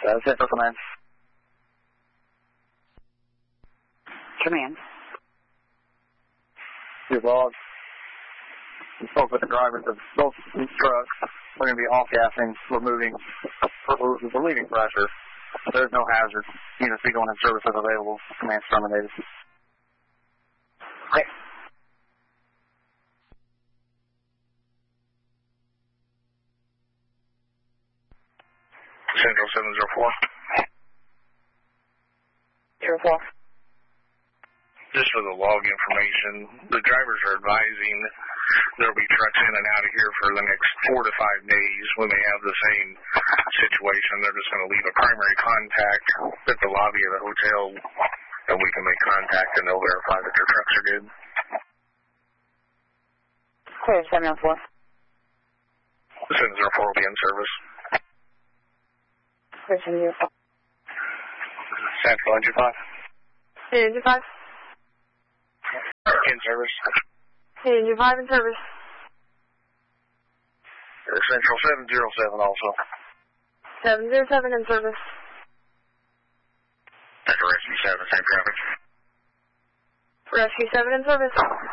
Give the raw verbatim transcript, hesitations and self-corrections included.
Uh, Central Command. Command. Two logs. We spoke with the drivers of both these trucks. We're going to be off-gassing. We're moving. We're, we're leaving pressure. There's no hazard. Unit C going in service as available. Command's terminated. Okay. Central seven zero four. Zero four. Just for the log information, the drivers are advising there'll be trucks in and out of here for the next four to five days. When they have the same situation, they're just going to leave a primary contact at the lobby of the hotel, and we can make contact and they'll verify that their trucks are good. Clear seven zero four. seven zero four will be in service. Clear seven zero four. Central engine five. Engine five. In service. Engine five in service. Central seven zero seven also. seven zero seven in service. Rescue seven, same traffic. Rescue seven in service.